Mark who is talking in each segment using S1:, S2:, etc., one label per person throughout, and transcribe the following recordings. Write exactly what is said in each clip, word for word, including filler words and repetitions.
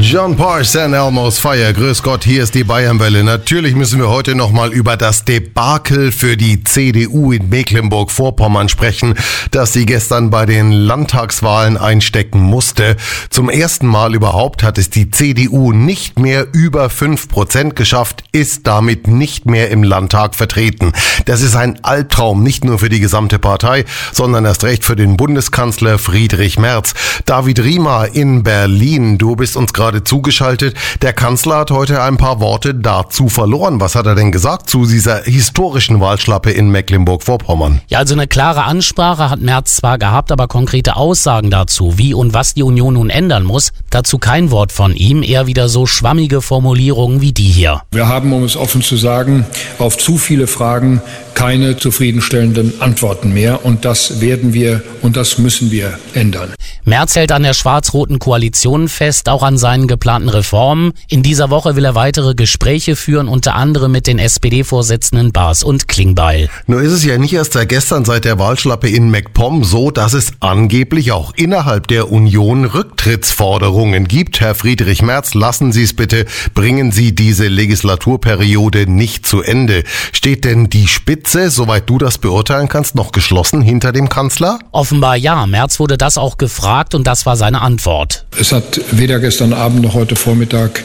S1: John Paul, San Elmo's Fire, grüß Gott, hier ist die Bayernwelle. Natürlich müssen wir heute nochmal über das Debakel für die C D U in Mecklenburg-Vorpommern sprechen, das sie gestern bei den Landtagswahlen einstecken musste. Zum ersten Mal überhaupt hat es die C D U nicht mehr über fünf Prozent geschafft, ist damit nicht mehr im Landtag vertreten. Das ist ein Albtraum, nicht nur für die gesamte Partei, sondern erst recht für den Bundeskanzler Friedrich Merz. David Riemer in Berlin, du bist uns gerade zugeschaltet. Der Kanzler hat heute ein paar Worte dazu verloren. Was hat er denn gesagt zu dieser historischen Wahlschlappe in Mecklenburg-Vorpommern?
S2: Ja, also eine klare Ansprache hat Merz zwar gehabt, aber konkrete Aussagen dazu, wie und was die Union nun ändern muss, dazu kein Wort von ihm, eher wieder so schwammige Formulierungen wie die hier.
S3: Wir haben, um es offen zu sagen, auf zu viele Fragen keine zufriedenstellenden Antworten mehr, und das werden wir und das müssen wir ändern.
S2: Merz hält an der schwarz-roten Koalition fest, auch an seinen geplanten Reformen. In dieser Woche will er weitere Gespräche führen, unter anderem mit den S P D-Vorsitzenden Baas und Klingbeil.
S1: Nur ist es ja nicht erst seit gestern, seit der Wahlschlappe in MacPom, so, dass es angeblich auch innerhalb der Union Rücktrittsforderungen gibt. Herr Friedrich Merz, lassen Sie es bitte, bringen Sie diese Legislaturperiode nicht zu Ende. Steht denn die Spitze, soweit du das beurteilen kannst, noch geschlossen hinter dem Kanzler?
S2: Offenbar ja. Merz wurde das auch gefragt und das war seine Antwort.
S3: Es hat weder gestern Abend noch heute Vormittag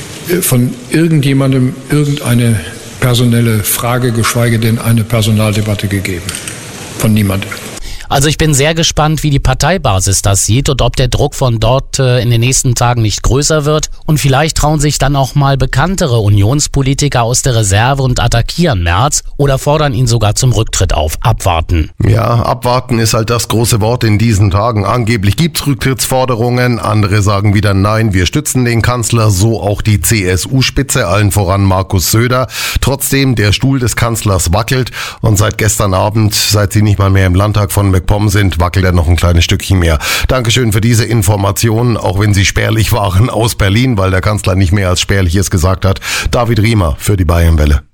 S3: von irgendjemandem irgendeine personelle Frage, geschweige denn eine Personaldebatte gegeben. Von niemandem.
S2: Also ich bin sehr gespannt, wie die Parteibasis das sieht und ob der Druck von dort äh, in den nächsten Tagen nicht größer wird. Und vielleicht trauen sich dann auch mal bekanntere Unionspolitiker aus der Reserve und attackieren Merz oder fordern ihn sogar zum Rücktritt auf. Abwarten.
S1: Ja, abwarten ist halt das große Wort in diesen Tagen. Angeblich gibt's Rücktrittsforderungen, andere sagen wieder nein, wir stützen den Kanzler, so auch die C S U-Spitze, allen voran Markus Söder. Trotzdem, der Stuhl des Kanzlers wackelt und seit gestern Abend, seit sie nicht mal mehr im Landtag von MacPom sind, wackelt er noch ein kleines Stückchen mehr. Dankeschön für diese Informationen, auch wenn sie spärlich waren, aus Berlin, weil der Kanzler nicht mehr als Spärliches gesagt hat. David Riemer für die Bayernwelle.